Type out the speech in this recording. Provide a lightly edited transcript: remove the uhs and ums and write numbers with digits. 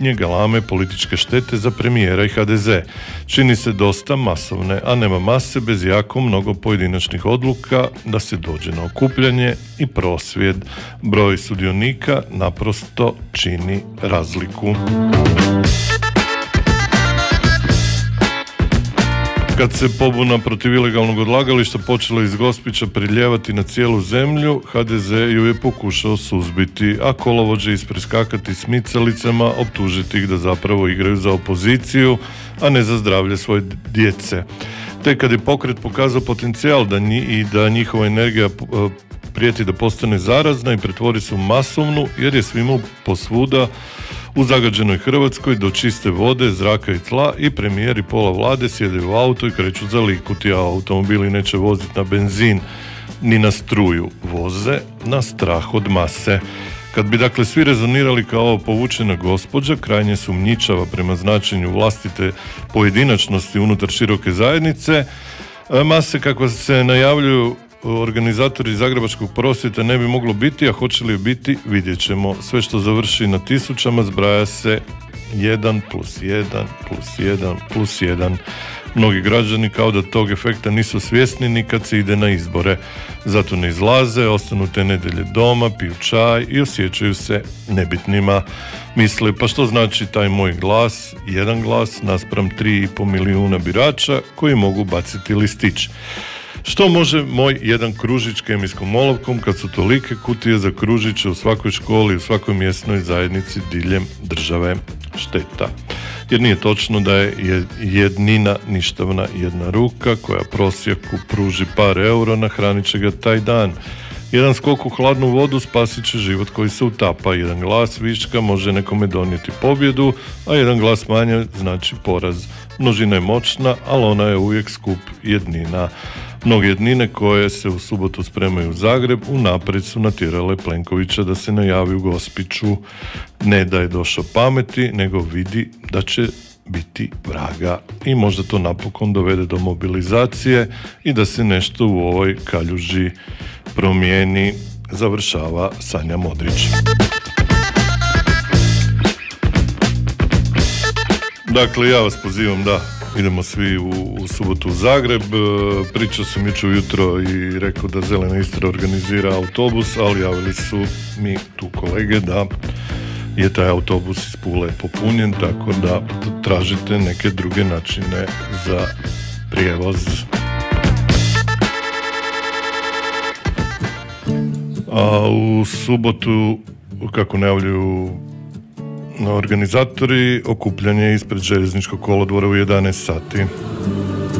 ljutnje, galame, političke štete za premijera i HDZ. Čini se dosta masovne, a nema mase bez jako mnogo pojedinačnih odluka da se dođe na okupljanje i prosvjed. Broj sudionika naprosto čini razliku. Kad se pobuna protiv ilegalnog odlagališta počela iz Gospića priljevati na cijelu zemlju, HDZ ju je pokušao suzbiti, a kolovođe ispreskakati s micalicama, optužiti ih da zapravo igraju za opoziciju, a ne za zdravlje svoje djece. Te kad je pokret pokazao potencijal da njihova energija prijeti da postane zarazna i pretvori se u masovnu, jer je svima posvuda u zagađenoj Hrvatskoj do čiste vode, zraka i tla i premijer i pola vlade sjedaju u auto i kreću zalikuti, a automobili neće voziti na benzin ni na struju, voze na strah od mase. Kad bi dakle svi rezonirali kao ova povučena gospođa, krajnje sumnjičava prema značenju vlastite pojedinačnosti unutar široke zajednice, mase kakva se najavljuju organizatori zagrebačkog prosvjeta ne bi moglo biti, a hoće li biti, vidjet ćemo. Sve što završi na tisućama zbraja se 1 + 1 + 1 + 1. Mnogi građani kao da tog efekta nisu svjesni ni kad se ide na izbore. Zato ne izlaze, ostanu te nedjelje doma, piju čaj i osjećaju se nebitnima. Misle, pa što znači taj moj glas, jedan glas naspram 3,5 milijuna birača koji mogu baciti listić. Što može moj jedan kružić kemijskom olovkom kad su tolike kutije za kružiće u svakoj školi, u svakoj mjesnoj zajednici diljem države? Šteta. Jer nije točno da je jednina ništavna jedna ruka koja prosjeku pruži par eura, nahranit će ga taj dan. Jedan skok u hladnu vodu spasit će život koji se utapa. Jedan glas viška može nekome donijeti pobjedu, a jedan glas manje znači poraz. Množina je moćna, ali ona je uvijek skup jednina. Mnoge jednine koje se u subotu spremaju u Zagreb unaprijed su natjerale Plenkovića da se najavi u Gospiću. Ne da je došao pameti, nego vidi da će biti vraga. I možda to napokon dovede do mobilizacije i da se nešto u ovoj kaljuži promijeni, završava Sanja Modrić. Dakle, ja vas pozivam da idemo svi u subotu u Zagreb. Pričao sam jučer ujutro i rekao da Zelena Istra organizira autobus, ali javili su mi tu kolege da je taj autobus iz Pule popunjen, tako da tražite neke druge načine za prijevoz. A u subotu, kako najavljuju organizatori, okupljanje ispred željezničkog kolodvora u 11 sati.